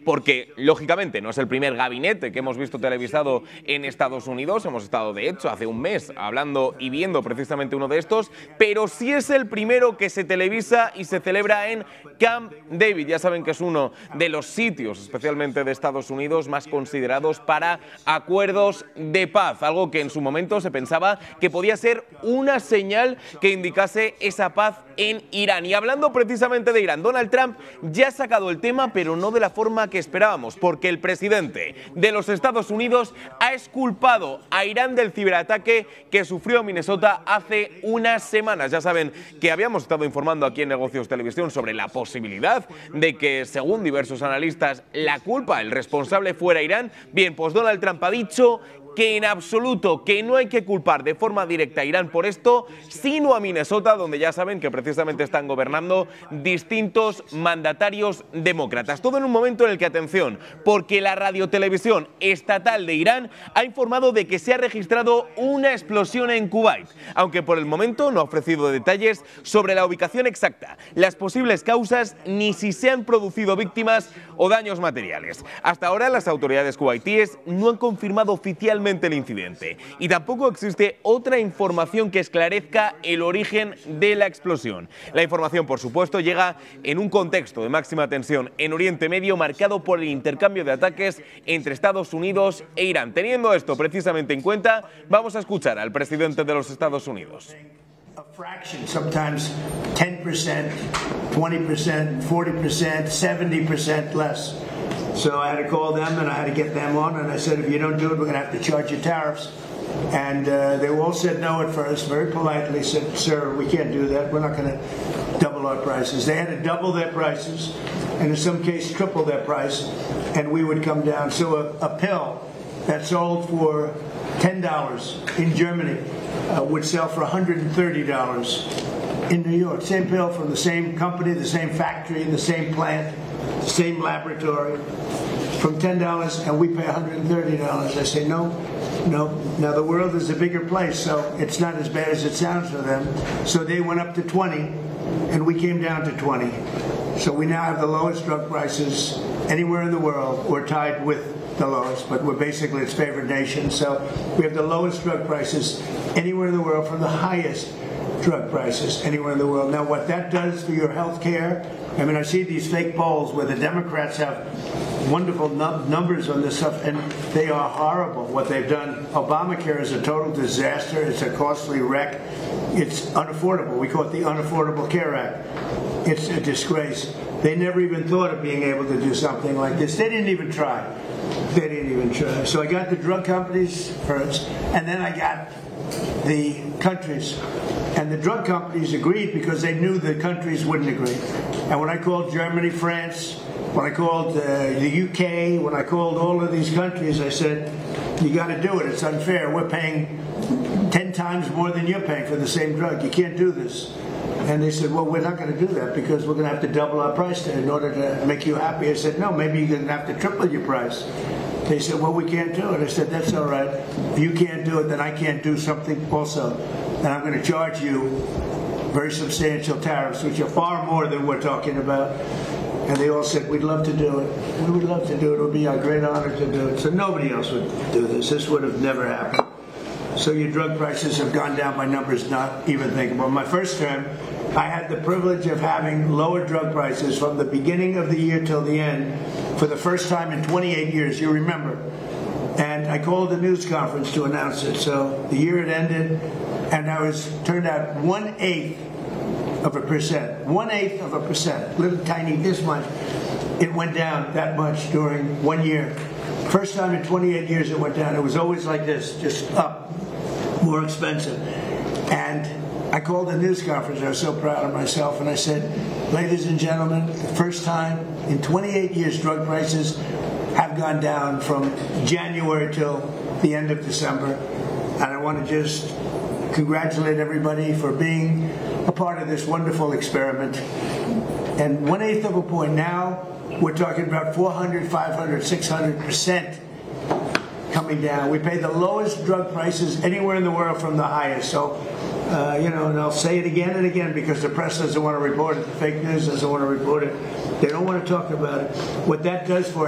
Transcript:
porque lógicamente no es el primer gabinete que hemos visto televisado en Estados Unidos. Hemos estado, de hecho, hace un mes hablando y viendo precisamente uno de estos, pero sí es el primero que se televisa y se celebra en Camp David. Ya saben que es uno de los sitios, especialmente de Estados Unidos, más considerados para acuerdos de paz, algo que en su momento se pensaba que podía ser una señal que indicase esa paz en Irán. Y hablando precisamente de Irán, Donald Trump ya ha sacado el tema, pero no de la forma que esperábamos, porque el presidente de los Estados Unidos ha exculpado a Irán del ciberataque que sufrió Minnesota hace unas semanas. Ya saben que habíamos estado informando aquí en Negocios Televisión sobre la posibilidad de que, según diversos analistas, la culpa, el responsable fuera Irán. Bien, pues Donald Trump ha dicho que en absoluto, que no hay que culpar de forma directa a Irán por esto, sino a Minnesota, donde ya saben que precisamente están gobernando distintos mandatarios demócratas. Todo en un momento en el que, atención, porque la radiotelevisión estatal de Irán ha informado de que se ha registrado una explosión en Kuwait, aunque por el momento no ha ofrecido detalles sobre la ubicación exacta, las posibles causas, ni si se han producido víctimas o daños materiales. Hasta ahora las autoridades kuwaitíes no han confirmado oficialmente el incidente y tampoco existe otra información que esclarezca el origen de la explosión. La información, por supuesto, llega en un contexto de máxima tensión en Oriente Medio marcado por el intercambio de ataques entre Estados Unidos e Irán. Teniendo esto precisamente en cuenta, vamos a escuchar al presidente de los Estados Unidos. A fraction, sometimes 10%, 20%, 40%, 70% less. So I had to call them and I had to get them on, and I said, if you don't do it, we're going to have to charge you tariffs. And they all said no at first, very politely said, sir, we can't do that. We're not going to double our prices. They had to double their prices, and in some cases triple their price, and we would come down. So a pill that sold for $10 in Germany would sell for $130 in New York. Same pill from the same company, the same factory, the same plant, same laboratory, from $10, and we pay $130. I say, no. Now the world is a bigger place, so it's not as bad as it sounds for them. So they went up to 20, and we came down to 20. So we now have the lowest drug prices anywhere in the world. We're tied with the lowest, but we're basically its favored nation. So we have the lowest drug prices anywhere in the world from the highest drug prices anywhere in the world. Now, what that does for your health care, I mean, I see these fake polls where the Democrats have wonderful numbers on this stuff, and they are horrible, what they've done. Obamacare is a total disaster. It's a costly wreck. It's unaffordable. We call it the Unaffordable Care Act. It's a disgrace. They never even thought of being able to do something like this. They didn't even try. They didn't even try. So I got the drug companies first, and then I got the countries. And the drug companies agreed because they knew the countries wouldn't agree. And when I called Germany, France, when I called the UK, when I called all of these countries, I said, you got to do it. It's unfair. We're paying 10 times more than you're paying for the same drug. You can't do this. And they said, well, we're not going to do that because we're going to have to double our price in order to make you happy. I said, no, maybe you're going to have to triple your price. They said, well, we can't do it. I said, that's all right. If you can't do it, then I can't do something also. And I'm going to charge you very substantial tariffs, which are far more than we're talking about. And they all said, we'd love to do it. We would love to do it. It would be our great honor to do it. So nobody else would do this. This would have never happened. So your drug prices have gone down by numbers not even thinkable. My first term, I had the privilege of having lower drug prices from the beginning of the year till the end for the first time in 28 years, you remember. And I called a news conference to announce it. So the year had ended, and I was turned out 1/8 of a percent. 1/8 of a percent. Little tiny this much. It went down that much during 1 year. First time in 28 years it went down. It was always like this, just up, more expensive. And I called a news conference. I was so proud of myself, and I said, ladies and gentlemen, the first time in 28 years drug prices have gone down from January till the end of December. And I want to just congratulate everybody for being a part of this wonderful experiment. And 1/8 of a point now, we're talking about 400, 500, 600% coming down. We pay the lowest drug prices anywhere in the world from the highest. So, and I'll say it again and again because the press doesn't want to report it. The fake news doesn't want to report it. They don't want to talk about it. What that does for